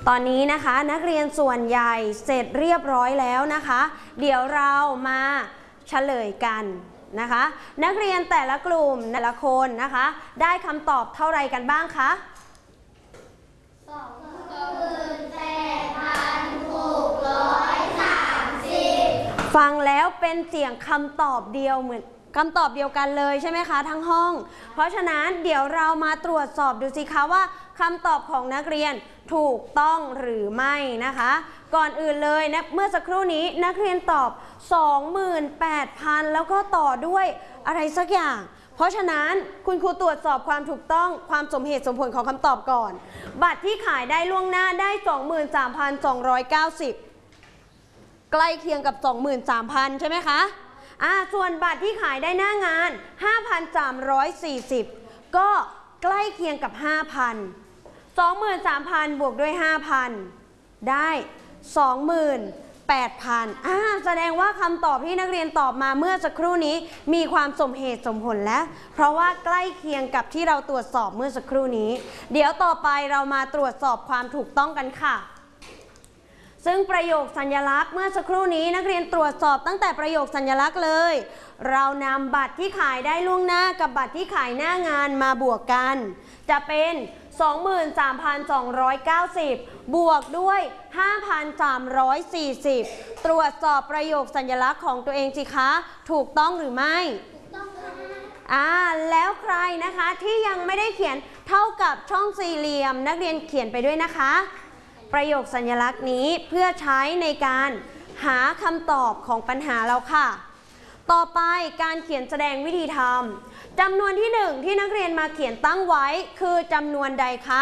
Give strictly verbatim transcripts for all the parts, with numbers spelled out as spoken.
ตอนนี้นะคะนักเรียนส่วนใหญ่เสร็จเรียบร้อยแล้วนะคะเดี๋ยวเรามาเฉลยกันนะคะนักเรียนแต่ละกลุ่มแต่ละคนนะคะได้คำตอบเท่าไรกันบ้างคะสองหมื่นแปดพันหกร้อยสามสิบฟังแล้วเป็นเสียงคำตอบเดียวเหมือนคำตอบเดียวกันเลยใช่ไหมคะทั้งห้องเพราะฉะนั้นเดี๋ยวเรามาตรวจสอบดูสิคะว่าคำตอบของนักเรียนถูกต้องหรือไม่นะคะก่อนอื่นเลยนะเมื่อสักครู่นี้นักเรียนตอบ สองหมื่นแปดพัน แล้วก็ต่อด้วยอะไรสักอย่างเพราะฉะนั้นคุณครูตรวจสอบความถูกต้องความสมเหตุสมผลของคำตอบก่อนบัตรที่ขายได้ล่วงหน้าได้ สองหมื่นสามพันสองร้อยเก้าสิบ ใกล้เคียงกับ สองหมื่นสามพัน ใช่ไหมคะอ่าส่วนบัตรที่ขายได้หน้างาน ห้าพันสามร้อยสี่สิบ ก็ใกล้เคียงกับ ห้าพัน สองหมื่นสามพัน บวกด้วย ห้าพัน ได้ สองหมื่นแปดพัน อ่าแสดงว่าคำตอบที่นักเรียนตอบมาเมื่อสักครู่นี้มีความสมเหตุสมผลแล้วเพราะว่าใกล้เคียงกับที่เราตรวจสอบเมื่อสักครู่นี้เดี๋ยวต่อไปเรามาตรวจสอบความถูกต้องกันค่ะซึ่งประโยคสัญลักษณ์เมื่อสักครู่นี้นักเรียนตรวจสอบตั้งแต่ประโยคสัญลักษณ์เลยเรานำบัตรที่ขายได้ล่วงหน้ากับบัตรที่ขายหน้างานมาบวกกันจะเป็น สองหมื่นสามพันสองร้อยเก้าสิบ บวกด้วย ห้าพันสามร้อยสี่สิบ ตรวจสอบประโยคสัญลักษณ์ของตัวเองสิคะถูกต้องหรือไม่ถูกต้องค่ะอ่าแล้วใครนะคะที่ยังไม่ได้เขียนเท่ากับช่องสี่เหลี่ยมนักเรียนเขียนไปด้วยนะคะประโยคสัญลักษณ์นี้เพื่อใช้ในการหาคำตอบของปัญหาเราค่ะต่อไปการเขียนแสดงวิธีทำจำนวนที่หนึ่งที่นักเรียนมาเขียนตั้งไว้คือจำนวนใดคะ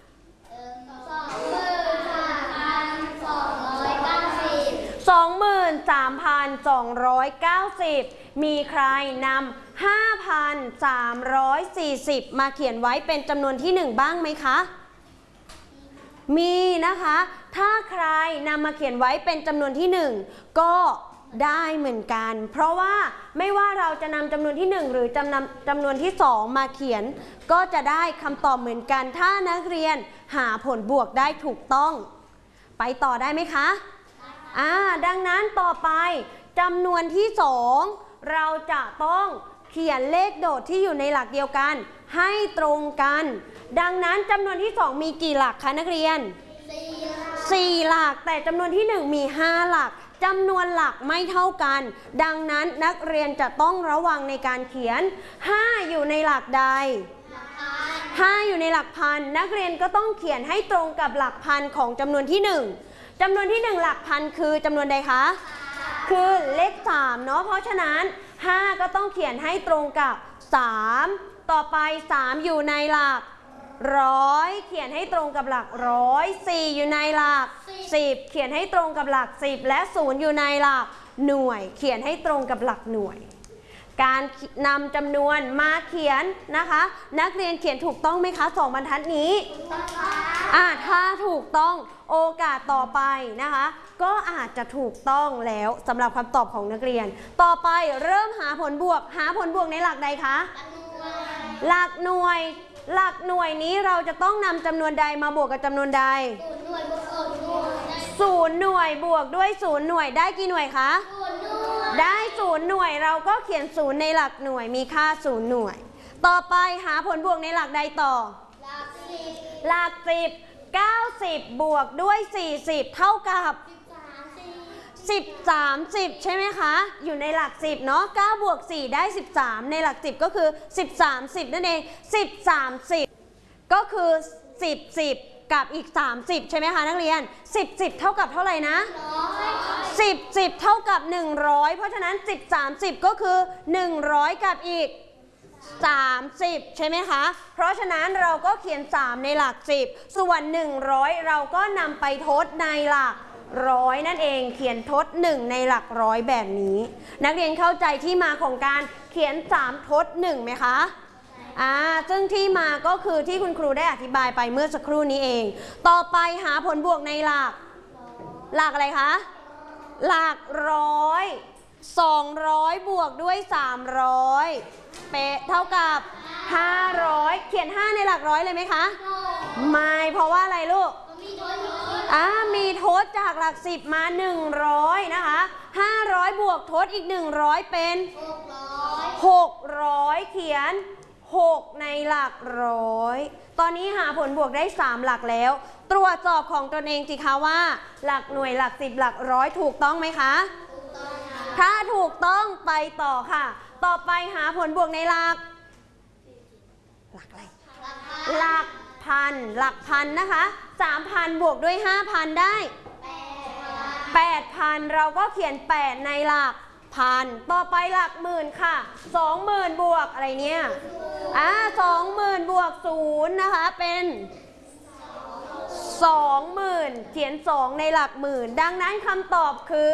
สองหมื่นสามพันสองร้อยเก้าสิบ มีใครนำ ห้าพันสามร้อยสี่สิบ มาเขียนไว้เป็นจำนวนที่หนึ่งบ้างไหมคะมีนะคะถ้าใครนำมาเขียนไว้เป็นจำนวนที่หนึ่งก็ได้เหมือนกันเพราะว่าไม่ว่าเราจะนำจำนวนที่หนึ่งหรือจำนำจำนวนที่สองมาเขียนก็จะได้คำตอบเหมือนกันถ้านักเรียนหาผลบวกได้ถูกต้องไปต่อได้ไหมคะอ่าดังนั้นต่อไปจำนวนที่สองเราจะต้องเขียนเลขโดดที่อยู่ในหลักเดียวกันให้ตรงกันดังนั้นจำนวนที่สองมีกี่หลักคะนักเรียนสี่หลักแต่จำนวนที่หนึ่งมีห้าหลักจำนวนหลักไม่เท่ากันดังนั้นนักเรียนจะต้องระวังในการเขียนห้าอยู่ในหลักใดห้าอยู่ในหลักพันนักเรียนก็ต้องเขียนให้ตรงกับหลักพันของจำนวนที่หนึ่งจำนวนที่หนึ่งหลักพันคือจำนวนใดคะคือเลขสามเนาะเพราะฉะนั้นห้าก็ต้องเขียนให้ตรงกับสามต่อไปสามอยู่ในหลักร้อยเขียนให้ตรงกับหลักร้อยสี่อยู่ในหลักสิบเขียนให้ตรงกับหลักสิบและศูนย์อยู่ในหลักหน่วยเขียนให้ตรงกับหลักหน่วยการนำจำนวนมาเขียนนะคะนักเรียนเขียนถูกต้องไหมคะสองบรรทัดนี้อ่าถ้าถูกต้องโอกาสต่อไปนะคะก็อาจจะถูกต้องแล้วสำหรับคำตอบของนักเรียนต่อไปเริ่มหาผลบวกหาผลบวกในหลักใดคะหลักหน่วยหลักหน่วยนี้เราจะต้องนำจำนวนใดมาบวกกับจำนวนใดศูนย์หน่วยบวกด้วยศูนย์หน่วยได้กี่หน่วยคะได้ศูนย์หน่วยเราก็เขียนศูนย์ในหลักหน่วยมีค่าศูนย์หน่วยต่อไปหาผลบวกในหลักใดต่อหลักสิบหลักสิบ เก้าสิบบวกด้วยสี่สิบเท่ากับสิบ สามสิบใช่ไหมคะอยู่ในหลักสิบเนาะเก้าบวกสี่ได้สิบสามในหลักสิบก็คือสิบ สามสิบนั่นเองสิบ สามสิบก็คือสิบ สิบกับอีกสามสิบใช่ไหมคะนักเรียนสิบ สิบเท่ากับเท่าไหร่นะสิบ สิบเท่ากับหนึ่งร้อยเพราะฉะนั้นสิบ สามสิบก็คือหนึ่งร้อยกับอีกสามสิบใช่ไหมคะเพราะฉะนั้นเราก็เขียนสามในหลักสิบส่วนหนึ่งร้อยเราก็นำไปทดในหลักร้อยนั่นเองเขียนทดหนึ่งในหลักร้อยแบบนี้นักเรียนเข้าใจที่มาของการเขียนสามทดหนึ่งไหมคะอ่าซึ่งที่มาก็คือที่คุณครูได้อธิบายไปเมื่อสักครู่นี้เองต่อไปหาผลบวกในหลักหลักอะไรคะหลักร้อยสองร้อยบวกด้วยสามร้อยเป๊ะเท่ากับห้าร้อยเขียนห้าในหลักร้อยเลยไหมคะไม่เพราะว่าอะไรลูกอ่ามีทดจากหลักสิบมาหนึ่งร้อยนะคะห้าร้อยบวกทดอีกหนึ่งร้อยเป็นหกร้อยเขียนหกในหลักร้อยตอนนี้หาผลบวกได้สามหลักแล้วตรวจสอบของตนเองสิคะว่าหลักหน่วยหลักสิบหลักร้อยถูกต้องไหมคะถ้าถูกต้องไปต่อค่ะต่อไปหาผลบวกในหลักหลักอะไรหลักพันหลักพันนะคะสามพันบวกด้วยห้าพันได้แปดพันเราก็เขียนแปดในหลักพันต่อไปหลักหมื่นค่ะสองหมื่นบวกอะไรเนี่ยอ่าสองหมื่นบวกศูนย์นะคะเป็นสองหมื่นเขียนสองในหลักหมื่นดังนั้นคำตอบคือ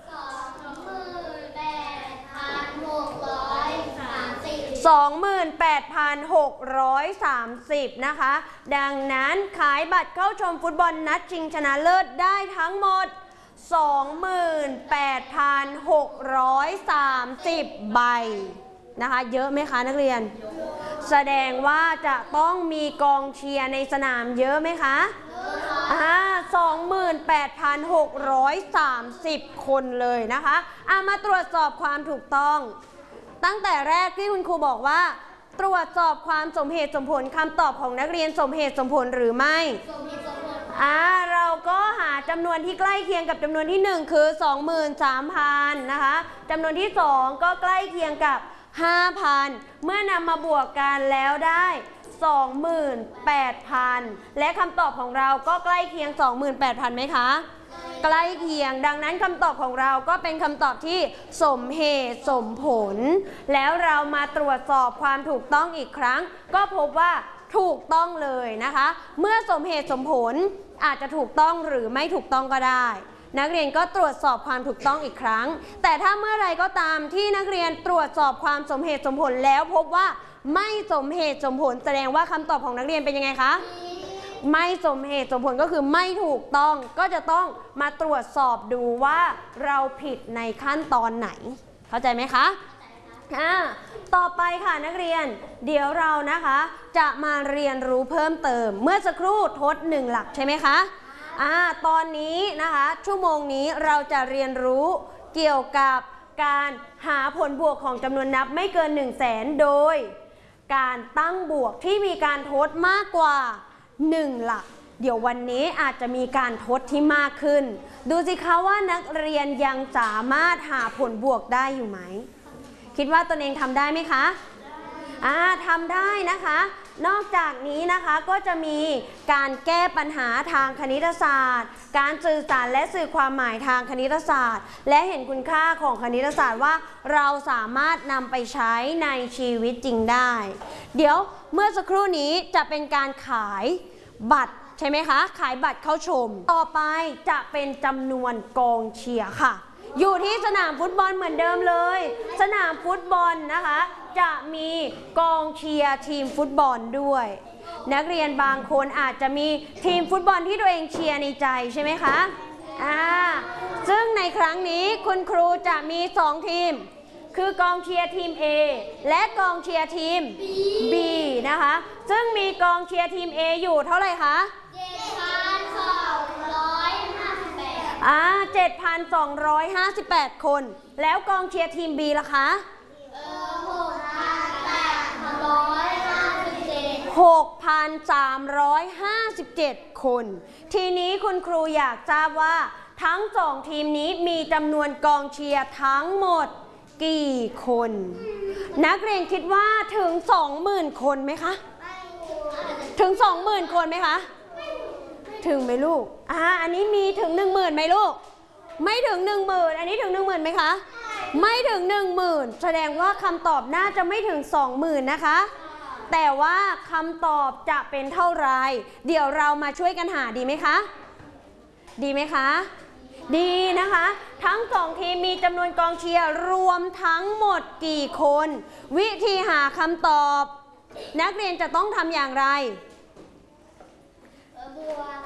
สองหมื่นแปดพันหกร้อยสามสิบนะคะดังนั้นขายบัตรเข้าชมฟุตบอลนัดชิงชนะเลิศได้ทั้งหมด สองหมื่นแปดพันหกร้อยสามสิบ ใบนะคะเยอะไหมคะนักเรียนแสดงว่าจะต้องมีกองเชียร์ในสนามเยอะไหมคะอ่า สองหมื่นแปดพันหกร้อยสามสิบ คนเลยนะคะอ่ะมาตรวจสอบความถูกต้องตั้งแต่แรกที่คุณครูบอกว่าตรวจสอบความสมเหตุสมผลคำตอบของนักเรียนสมเหตุสมผลหรือไม่สมเหตุสมผลอ่าเราก็หาจำนวนที่ใกล้เคียงกับจำนวนที่หนึ่งคือ สองหมื่นสามพัน นะคะจำนวนที่สองก็ใกล้เคียงกับ ห้าพัน เมื่อนำมาบวกกันแล้วได้ สองหมื่นแปดพัน และคำตอบของเราก็ใกล้เคียง สองหมื่นแปดพัน ไหมคะใกล้เคียงดังนั้นคำตอบของเราก็เป็นคำตอบที่สมเหตุสมผลแล้วเรามาตรวจสอบความถูกต้องอีกครั้งก็พบว่าถูกต้องเลยนะคะเมื่อสมเหตุสมผลอาจจะถูกต้องหรือไม่ถูกต้องก็ได้นักเรียนก็ตรวจสอบความถูกต้องอีกครั้งแต่ถ้าเมื่อไรก็ตามที่นักเรียนตรวจสอบความสมเหตุสมผลแล้วพบว่าไม่สมเหตุสมผลแสดงว่าคำตอบของนักเรียนเป็นยังไงคะไม่สมเหตุสมผลก็คือไม่ถูกต้องก็จะต้องมาตรวจสอบดูว่าเราผิดในขั้นตอนไหนเข้าใจไหมคะอ่าต่อไปค่ะนักเรียนเดี๋ยวเรานะคะจะมาเรียนรู้เพิ่มเติมเมื่อสักครู่ทดหนึ่งหลักใช่ไหมคะอ่าตอนนี้นะคะชั่วโมงนี้เราจะเรียนรู้เกี่ยวกับการหาผลบวกของจำนวนนับไม่เกินหนึ่งแสนโดยการตั้งบวกที่มีการทดมากกว่าหนึ่งหลักเดี๋ยววันนี้อาจจะมีการทดที่มากขึ้นดูสิคะว่านักเรียนยังสามารถหาผลบวกได้อยู่ไหมคิดว่าตนเองทำได้ไหมคะอ่าทำได้นะคะนอกจากนี้นะคะก็จะมีการแก้ปัญหาทางคณิตศาสตร์การสื่อสารและสื่อความหมายทางคณิตศาสตร์และเห็นคุณค่าของคณิตศาสตร์ว่าเราสามารถนำไปใช้ในชีวิตจริงได้เดี๋ยวเมื่อสักครู่นี้จะเป็นการขายบัตรใช่ไหมคะขายบัตรเข้าชมต่อไปจะเป็นจำนวนกองเชียร์ค่ะอยู่ที่สนามฟุตบอลเหมือนเดิมเลยสนามฟุตบอลนะคะจะมีกองเชียร์ทีมฟุตบอลด้วยนักเรียนบางคนอาจจะมีทีมฟุตบอลที่ตัวเองเชียร์ในใจใช่ไหมคะอ่าซึ่งในครั้งนี้คุณครูจะมีสองทีมคือกองเชียร์ทีม A และกองเชียร์ทีม B นะคะซึ่งมีกองเชียร์ทีม A อยู่เท่าไหร่คะเจ็ดพันสองร้อยห้าสิบแปดอ่า เจ็ดพันสองร้อยห้าสิบแปด คนแล้วกองเชียร์ทีม B ล่ะคะเออ หกพันสามร้อยห้าสิบเจ็ด หกพันสามร้อยห้าสิบเจ็ด คนทีนี้คุณครูอยากทราบว่าทั้งสองทีมนี้มีจำนวนกองเชียร์ทั้งหมดกี่คนนักเรียนคิดว่าถึง สองหมื่น คนไหมคะถึง สองหมื่น คนไหมคะถึงไหมลูกอ่าอันนี้มีถึง หนึ่งหมื่น ไหมลูกไม่ถึง หนึ่งหมื่น อันนี้ถึง หนึ่งหมื่น ไหมคะไม่ถึง หนึ่งหมื่น แสดงว่าคำตอบน่าจะไม่ถึง สองหมื่น นะคะแต่ว่าคำตอบจะเป็นเท่าไรเดี๋ยวเรามาช่วยกันหาดีไหมคะดีไหมคะดีนะคะทั้งสองทีมมีจำนวนกองเชียร์รวมทั้งหมดกี่คนวิธีหาคำตอบนักเรียนจะต้องทำอย่างไร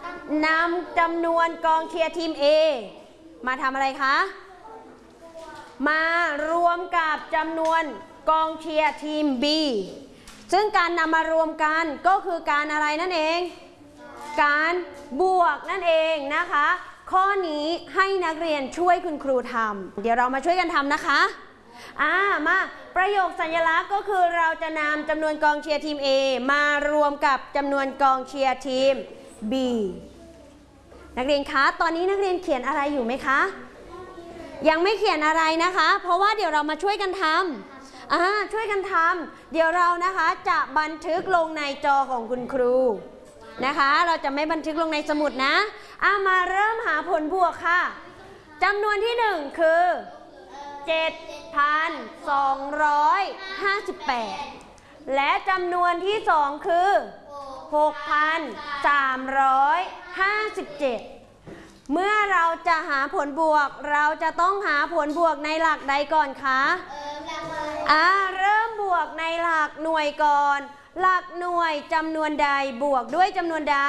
นำจำนวนกองเชียร์ทีม A มาทำอะไรคะมารวมกับจำนวนกองเชียร์ทีม B ซึ่งการนำมารวมกันก็คือการอะไรนั่นเอง การบวกนั่นเองนะคะ ข้อนี้ให้นักเรียนช่วยคุณครูทำเดี๋ยวเรามาช่วยกันทำนะคะอ่ามาประโยคสัญลักษณ์ก็คือเราจะนำจำนวนกองเชียร์ทีม A มารวมกับจำนวนกองเชียร์ทีม B นักเรียนคะตอนนี้นักเรียนเขียนอะไรอยู่ไหมคะยังไม่เขียนอะไรนะคะเพราะว่าเดี๋ยวเรามาช่วยกันทำอ่าช่วยกันทำเดี๋ยวเรานะคะจะบันทึกลงในจอของคุณครูนะคะเราจะไม่บันทึกลงในสมุดนะอ่ามาเริ่มหาผลบวกค่ะจำนวนที่หนึ่งคือ เจ็ดพันสองร้อยห้าสิบแปด และจำนวนที่สองคือ หกพันสามร้อยห้าสิบเจ็ด เมื่อเราจะหาผลบวกเราจะต้องหาผลบวกในหลักใดก่อนคะอ่าเริ่มบวกในหลักหน่วยก่อนหลักหน่วยจำนวนใดบวกด้วยจำนวนใด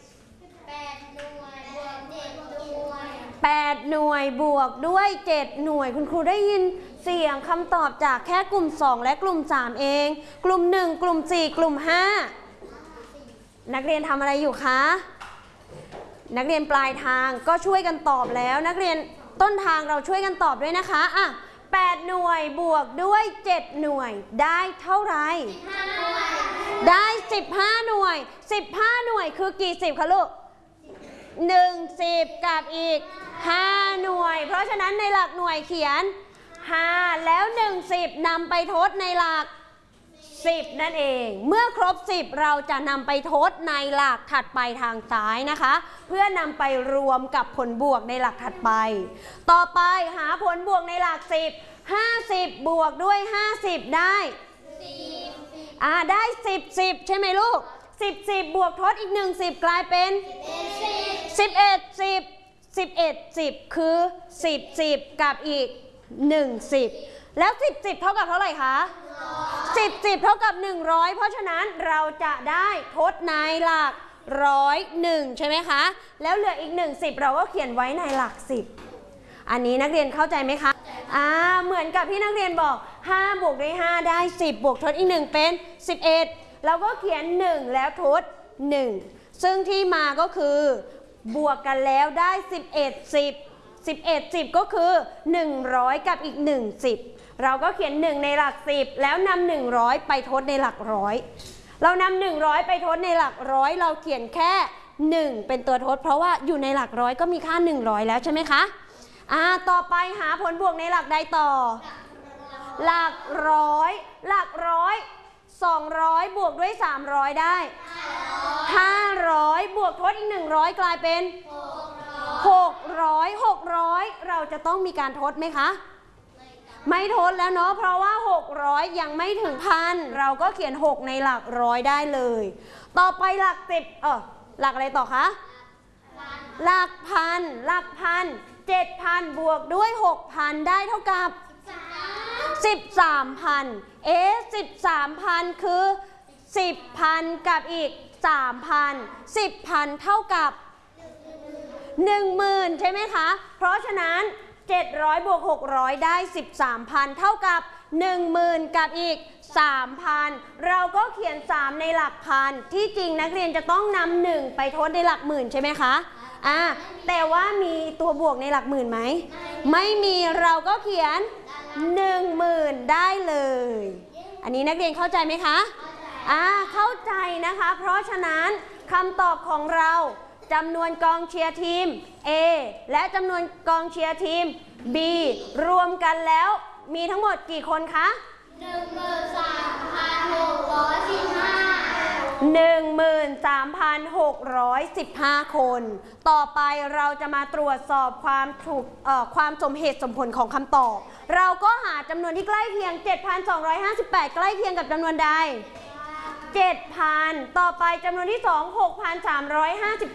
แปดหน่วยบวกด้วยเจ็ดหน่วยคุณครูได้ยินเสียงคำตอบจากแค่กลุ่มสองและกลุ่มสามเองกลุ่มหนึ่งกลุ่มสี่กลุ่มห้านักเรียนทำอะไรอยู่คะนักเรียนปลายทางก็ช่วยกันตอบแล้วนักเรียนต้นทางเราช่วยกันตอบด้วยนะคะอ่ะแปดหน่วยบวกด้วยเจ็ดหน่วยได้เท่าไหร่ได้สิบห้าหน่วยสิบห้าหน่วยคือกี่สิบคะลูกหนึ่งสิบกับอีกห้าหน่วยเพราะฉะนั้นในหลักหน่วยเขียนห้าแล้วหนึ่งสิบนำไปทดในหลักสิบนั่นเองเมื่อครบสิบเราจะนำไปทดในหลักถัดไปทางซ้ายนะคะเพื่อนำไปรวมกับผลบวกในหลักถัดไปต่อไปหาผลบวกในหลักสิบ ห้าสิบบวกด้วยห้าสิบได้อ่าได้สิบ สิบใช่ไหมลูกสิบ สิบบวกทดอีกหนึ่งสิบกลายเป็นสิบเอ็ด สิบ สิบเอ็ด สิบคือสิบ สิบกับอีกหนึ่ง สิบแล้วสิบ สิบเท่ากับเท่าไหร่คะสิบ สิบเท่ากับหนึ่งร้อยเพราะฉะนั้นเราจะได้ทดในหลักร้อยหนึ่งใช่ไหมคะแล้วเหลืออีกหนึ่งสิบเราก็เขียนไว้ในหลักสิบอันนี้นักเรียนเข้าใจไหมคะอ่าเหมือนกับที่นักเรียนบอกห้าบวกด้วยห้าได้สิบบวกทดอีกหนึ่งเป็นสิบเอ็ดเราก็เขียนหนึ่งแล้วทดหนึ่งซึ่งที่มาก็คือบวกกันแล้วได้สิบเอ็ด สิบ สิบเอ็ด สิบก็คือหนึ่งร้อยกับอีกหนึ่ง สิบเราก็เขียนหนึ่งในหลักสิบแล้วนำหนึ่งร้อยไปทดในหลักร้อยเรานำหนึ่งร้อยไปทดในหลักร้อยเราเขียนแค่หนึ่งเป็นตัวทดเพราะว่าอยู่ในหลักร้อยก็มีค่าหนึ่งร้อยแล้วใช่ไหมคะอ่าต่อไปหาผลบวกในหลักใดต่อหลักร้อยหลักร้อยสองร้อยบวกด้วยสามร้อยได้ห้าร้อยบวกทดอีกหนึ่งร้อยกลายเป็นหกร้อย หกร้อยเราจะต้องมีการทดไหมคะไม่ทดแล้วเนาะเพราะว่าหกร้อยยังไม่ถึงพันเราก็เขียนหกในหลักร้อยได้เลยต่อไปหลักสิบเออหลักอะไรต่อคะหลักพันหลักพันเจ็ดพันบวกด้วยหกพันได้เท่ากับสิบสามพันเอ๊ะสิบสามพันคือสิบพันกับอีกสามพันสิบพันเท่ากับหนึ่งหมื่นใช่ไหมคะเพราะฉะนั้นเจ็ดร้อยบวกหกร้อยได้สิบสามพันเท่ากับหนึ่งหมื่นกับอีกสามพันเราก็เขียนสามในหลักพันที่จริงนักเรียนจะต้องนำหนึ่งไปทดในหลักหมื่นใช่ไหมคะอ่าแต่ว่ามีตัวบวกในหลักหมื่นไหมไม่มีเราก็เขียนหนึ่งหมื่นได้เลยอันนี้นักเรียนเข้าใจไหมคะอ่าเข้าใจนะคะเพราะฉะนั้นคำตอบของเราจำนวนกองเชียร์ทีม A และจำนวนกองเชียร์ทีม B รวมกันแล้วมีทั้งหมดกี่คนคะ หนึ่งหมื่นสามพันหกร้อยสิบห้า หนึ่งหมื่นสามพันหกร้อยสิบห้า คน ต่อไปเราจะมาตรวจสอบความถูกเอ่อความสมเหตุสมผลของคำตอบเราก็หาจำนวนที่ใกล้เคียง เจ็ดพันสองร้อยห้าสิบแปด ใกล้เคียงกับจำนวนใดเจ็ดพันต่อไปจำนวนที่สอง หกพันสามร้อยห้าสิบ